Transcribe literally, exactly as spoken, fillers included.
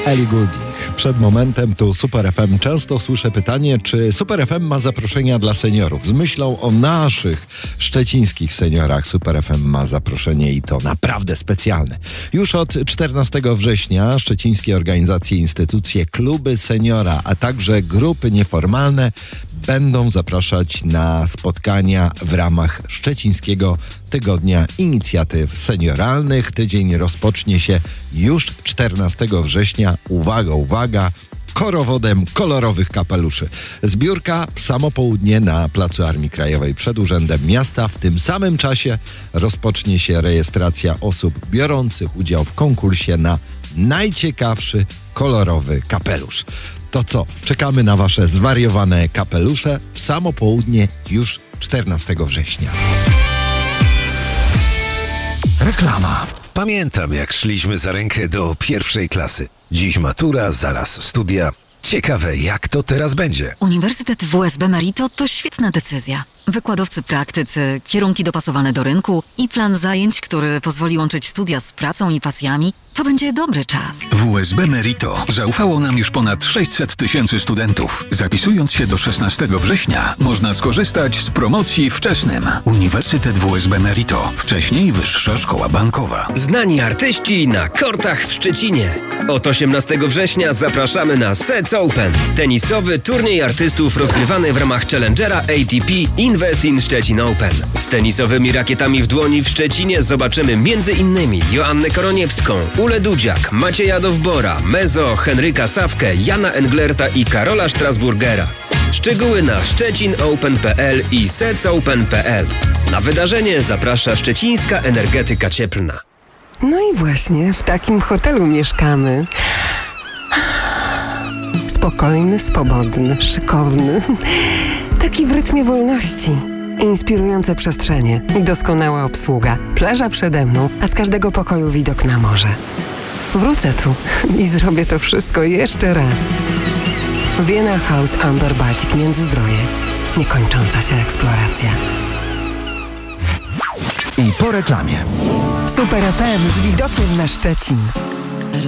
Ellie Goulding. Przed momentem tu Super F M. Często słyszę pytanie, czy Super F M ma zaproszenia dla seniorów. Z myślą o naszych szczecińskich seniorach Super F M ma zaproszenie i to naprawdę specjalne. Już od czternastego września szczecińskie organizacje, instytucje, kluby seniora, a także grupy nieformalne będą zapraszać na spotkania w ramach Szczecińskiego Tygodnia Inicjatyw Senioralnych. Tydzień rozpocznie się już czternastego września. Uwaga, uwaga! Korowodem kolorowych kapeluszy. Zbiórka w samo południe na Placu Armii Krajowej przed Urzędem Miasta. W tym samym czasie rozpocznie się rejestracja osób biorących udział w konkursie na najciekawszy kolorowy kapelusz. To co? Czekamy na wasze zwariowane kapelusze w samo południe już czternastego września. Reklama. Pamiętam, jak szliśmy za rękę do pierwszej klasy. Dziś matura, zaraz studia. Ciekawe, jak to teraz będzie. Uniwersytet W S B Merito to świetna decyzja. Wykładowcy praktycy, kierunki dopasowane do rynku i plan zajęć, który pozwoli łączyć studia z pracą i pasjami. To będzie dobry czas. W S B Merito zaufało nam już ponad sześćset tysięcy studentów. Zapisując się do szesnastego września można skorzystać z promocji wczesnym. Uniwersytet W S B Merito. Wcześniej Wyższa Szkoła Bankowa. Znani artyści na kortach w Szczecinie. Od osiemnastego września zapraszamy na Sets Open. Tenisowy turniej artystów rozgrywany w ramach Challengera A T P Invest in Szczecin Open. Z tenisowymi rakietami w dłoni w Szczecinie zobaczymy między innymi Joannę Koroniewską, Ulę Dudziak, Macieja Dowbora, Mezo, Henryka Sawkę, Jana Englerta i Karola Strasburgera. Szczegóły na szczecinopen kropka p l i setsopen kropka p l. Na wydarzenie zaprasza Szczecińska Energetyka Cieplna. No i właśnie w takim hotelu mieszkamy. Spokojny, swobodny, szykowny. Taki w rytmie wolności. Inspirujące przestrzenie i doskonała obsługa. Plaża przede mną, a z każdego pokoju widok na morze. Wrócę tu i zrobię to wszystko jeszcze raz. Vienna House Amber Baltic Międzyzdroje. Niekończąca się eksploracja. I po reklamie. Super F M z widokiem na Szczecin.